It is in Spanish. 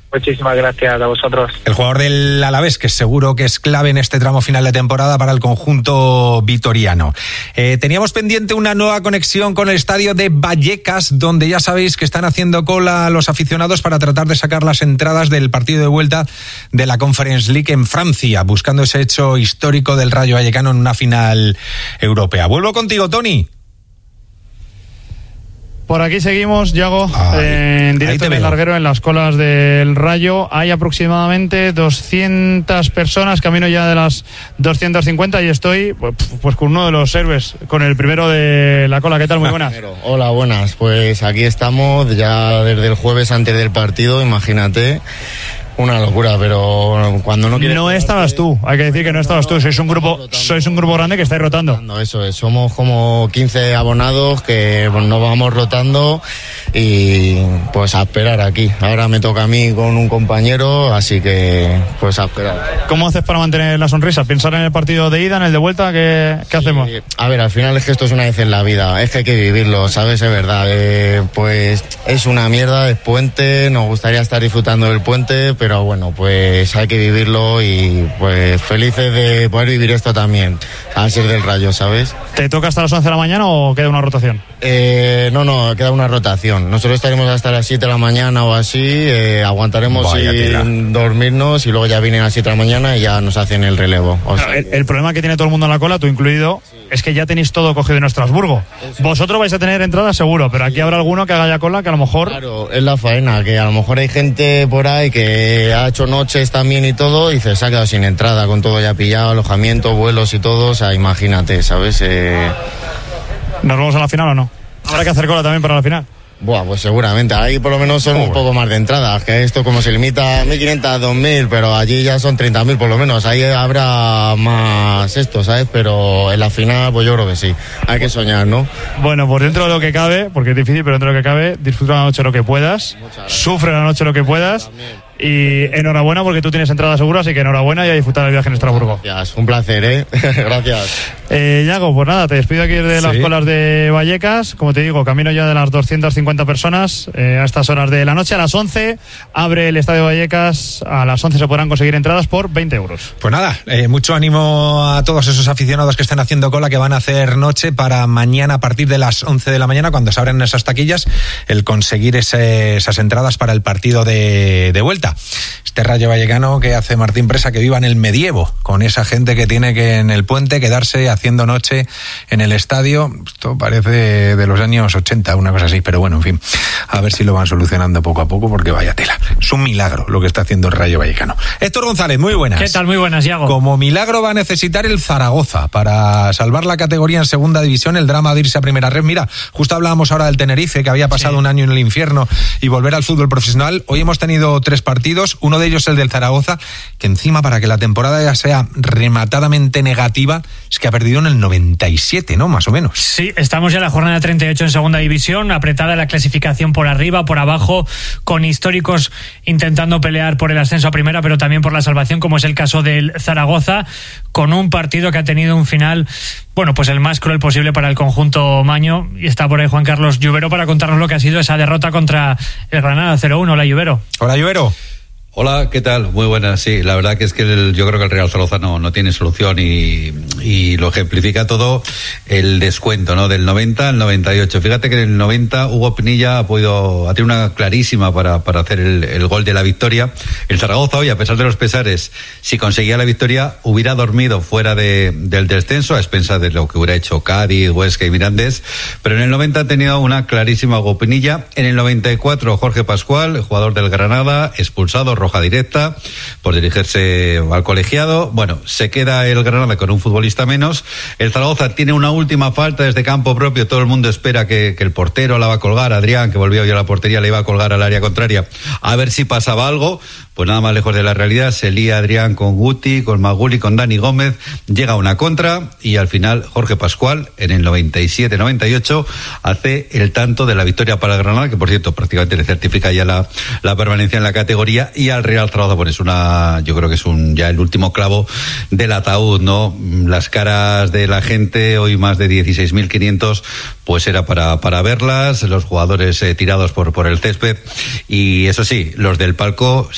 Muchísimas gracias a vosotros. El jugador del Alavés, que seguro que es clave en este tramo final de temporada para el conjunto vitoriano. Teníamos pendiente una nueva conexión con el estadio de Vallecas, donde ya sabéis que están haciendo cola los aficionados para tratar de sacar las entradas del partido de vuelta de la Conference League en Francia, buscando ese hecho histórico del Rayo Vallecano en una final europea. Vuelvo contigo, Tony. Por aquí seguimos, Yago, en directo en el larguero, en las colas del Rayo. Hay aproximadamente 200 personas, camino ya de las 250, y estoy pues con uno de los héroes, con el primero de la cola. ¿Qué tal? Muy buenas. Hola, buenas. Pues aquí estamos ya desde el jueves antes del partido, imagínate. Una locura, pero cuando no quieres... No estabas tú, hay que decir que no estabas tú, sois un grupo grande que estáis rotando. Eso es, somos como 15 abonados que nos vamos rotando y pues a esperar aquí. Ahora me toca a mí con un compañero, así que pues a esperar. ¿Cómo haces para mantener la sonrisa? ¿Pensar en el partido de ida, en el de vuelta? ¿Qué hacemos? A ver, al final es que esto es una vez en la vida, es que hay que vivirlo, ¿sabes? Es verdad, pues es una mierda, es puente, nos gustaría estar disfrutando del puente, pero bueno, pues hay que vivirlo y pues felices de poder vivir esto también, al ser del Rayo, ¿sabes? ¿Te toca hasta las 11 de la mañana o queda una rotación? No, queda una rotación. Nosotros estaremos hasta las 7 de la mañana o así, aguantaremos sin dormirnos y luego ya vienen a las 7 de la mañana y ya nos hacen el relevo. O sea, el problema que tiene todo el mundo en la cola, tú incluido, es que ya tenéis todo cogido en Estrasburgo. Vosotros vais a tener entrada seguro, pero aquí habrá alguno que haga ya cola que a lo mejor... Claro, es la faena, que a lo mejor hay gente por ahí que ha hecho noches también y todo, y se ha quedado sin entrada, con todo ya pillado, alojamiento, vuelos y todo, o sea, imagínate, ¿sabes? ¿Nos vamos a la final o no? ¿Habrá que hacer cola también para la final? Buah, pues seguramente, ahí por lo menos son un poco más de entradas, que esto como se limita a 1.500, 2.000, pero allí ya son 30.000 por lo menos, ahí habrá más esto, ¿sabes? Pero en la final, pues yo creo que sí, hay que soñar, ¿no? Bueno, pues dentro de lo que cabe, porque es difícil, pero dentro de lo que cabe, disfruta la noche lo que puedas, sufre la noche lo que puedas. También. Y enhorabuena porque tú tienes entrada segura, así que enhorabuena y a disfrutar del viaje en Estrasburgo. Gracias, un placer, Gracias. Yago, pues nada, te despido aquí de las colas de Vallecas. Como te digo, camino ya de las 250 personas a estas horas de la noche. A las 11 abre el Estadio Vallecas. A las 11 se podrán conseguir entradas por 20 euros. Pues nada, mucho ánimo a todos esos aficionados que están haciendo cola, que van a hacer noche para mañana a partir de las 11 de la mañana, cuando se abren esas taquillas, el conseguir esas entradas para el partido de vuelta. Este Rayo Vallecano que hace Martín Presa que viva en el medievo, con esa gente que tiene que en el puente quedarse haciendo noche en el estadio. Esto parece de los años 80, una cosa así, pero bueno, en fin, a ver si lo van solucionando poco a poco, porque vaya tela. Es un milagro lo que está haciendo el Rayo Vallecano. Héctor González, muy buenas. ¿Qué tal? Muy buenas, Yago. Como milagro va a necesitar el Zaragoza para salvar la categoría en segunda división, el drama de irse a primera red. Mira, justo hablábamos ahora del Tenerife, que había pasado un año en el infierno y volver al fútbol profesional. Hoy hemos tenido 3 partidos, uno de ellos el del Zaragoza, que encima, para que la temporada ya sea rematadamente negativa, es que ha perdido en el 97, ¿no? Más o menos. Sí, estamos ya en la jornada 38 en segunda división, apretada la clasificación por arriba, por abajo, con históricos intentando pelear por el ascenso a primera, pero también por la salvación, como es el caso del Zaragoza, con un partido que ha tenido un final, bueno, pues el más cruel posible para el conjunto maño, y está por ahí Juan Carlos Lluvero para contarnos lo que ha sido esa derrota contra el Granada 0-1. Hola, Lluvero. Hola, Lluvero. Hola, ¿qué tal? Muy buenas, sí. La verdad que es que yo creo que el Real Zaragoza no tiene solución y lo ejemplifica todo el descuento, ¿no? Del 90 al 98. Fíjate que en el 90 Hugo Pinilla ha tenido una clarísima para hacer el gol de la victoria. El Zaragoza hoy, a pesar de los pesares, si conseguía la victoria, hubiera dormido fuera del descenso, a expensas de lo que hubiera hecho Cádiz, Huesca y Mirandés. Pero en el 90 ha tenido una clarísima Hugo Pinilla. En el 94, Jorge Pascual, el jugador del Granada, expulsado, roja directa por dirigirse al colegiado. Bueno, se queda el Granada con un futbolista menos. El Zaragoza tiene una última falta desde campo propio. Todo el mundo espera que el portero la va a colgar. Adrián, que volvió hoy a la portería, le iba a colgar al área contraria a ver si pasaba algo. Pues nada más lejos de la realidad. Se lía Adrián con Guti, con Maguli, con Dani Gómez. Llega una contra y al final Jorge Pascual, en el 97-98, hace el tanto de la victoria para el Granada, que por cierto prácticamente le certifica ya la permanencia en la categoría. Y al Real Zaragoza, pues yo creo que es ya el último clavo del ataúd, ¿no? Las caras de la gente, hoy más de 16.500, pues era para verlas, los jugadores tirados por el césped, y eso sí, los del palco